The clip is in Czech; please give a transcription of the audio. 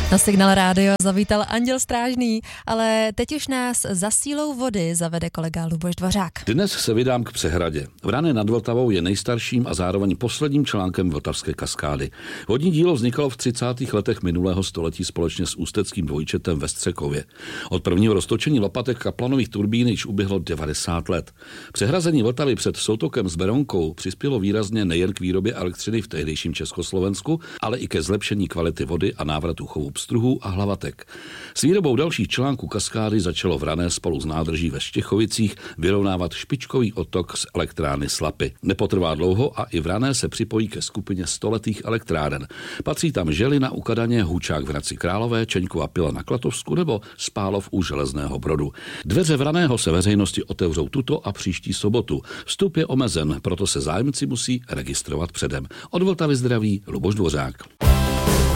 Na Signál rádio zavítal Anděl Strážný, ale teď už nás za sílou vody zavede kolega Luboš Dvořák. Dnes se vydám k přehradě. Vrané nad Vltavou je nejstarším a zároveň posledním článkem Vltavské kaskády. Vodní dílo vznikalo v 30. letech minulého století společně s ústeckým dvojčetem ve Střekově. Od prvního roztočení lopatek kaplanových turbín již uběhlo 90 let. Přehrazení Vltavy před soutokem s Berounkou přispělo výrazně nejen k výrobě elektřiny v tehdejším Československu, ale i ke zlepšení kvality vody a návratu chovu pstruhů a hlavatek. S výrobou dalších článků kaskády začalo Vrané spolu s nádrží ve Štěchovicích vyrovnávat špičkový odtok z elektrárny Slapy. Nepotrvá dlouho a i Vrané se připojí ke skupině stoletých elektráren. Patří tam Želina u Kadaně, Hučák v Hradci Králové, Čeňkova pila na Klatovsku nebo Spálov u Železného Brodu. Dveře Vraného se veřejnosti otevřou tuto a příští sobotu. Vstup je omezen, proto se zájemci musí registrovat předem. Od Vltavy zdraví Luboš Dvořák.